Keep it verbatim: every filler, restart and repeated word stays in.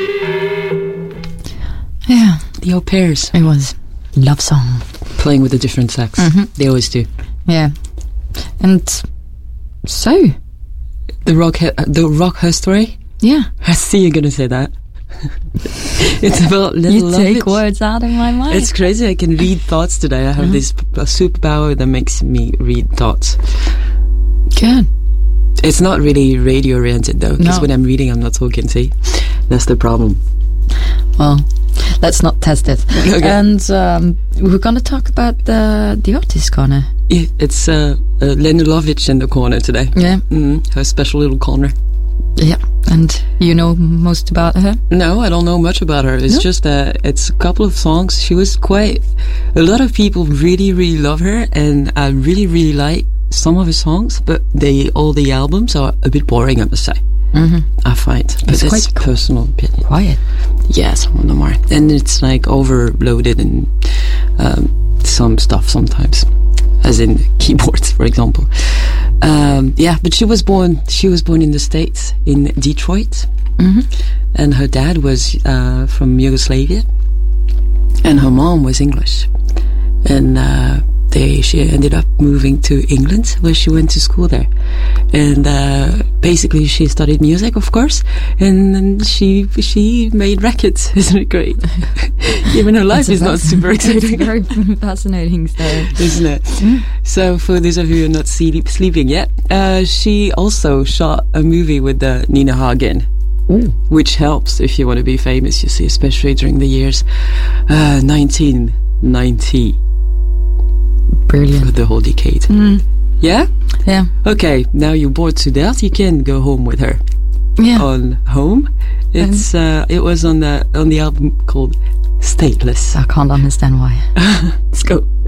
Yeah. The Au Pairs. It was love song. Playing with a different sex. Mm-hmm. They always do. Yeah. And so... The rock, he- the rock her story? Yeah. I see you're going to say that. It's about little You take Lovitch. words out of my mind. It's crazy. I can read thoughts today. I have Mm-hmm. this p- a superpower that makes me read thoughts. Good. It's not really radio oriented though, because No. when I'm reading, I'm not talking. See, that's the problem. Well, let's not test it. Okay. And um, we're going to talk about the, the artist corner. Yeah, it's uh, uh, Lena Lovitch in the corner today. Yeah. Mm, her special little corner. Yeah. And you know most about her? No, I don't know much about her. It's No? just that it's a couple of songs. She was quite... A lot of people really, really love her, and I really, really like some of her songs, but they all the albums are a bit boring, I must say. Mm-hmm. I find. But It's it's, quite co- personal opinion. Quiet. Yeah, some of them are. And it's like overloaded and um, some stuff sometimes. As in keyboards, for example. Um, yeah, but she was born she was born in the States, in Detroit. Mm-hmm. And her dad was uh, from Yugoslavia. And her mom was English. And uh, they she ended up moving to England, where she went to school there. And uh, basically she studied music, of course, and then she she made records. Isn't it great? Even her life It's a is not fasc- super exciting, It's very fascinating stuff. isn't it? So for those of you who are not sleep, sleeping yet, uh, she also shot a movie with uh, Nina Hagen. Ooh. Which helps if you want to be famous, you see, especially during the years uh, nineteen ninety, Brilliant. the whole decade. Mm. Yeah? Yeah. Okay, now you're bored to death, you can go home with her. Yeah. On Home. It's uh, it was on the on the album called Stateless. I can't understand why. Let's go.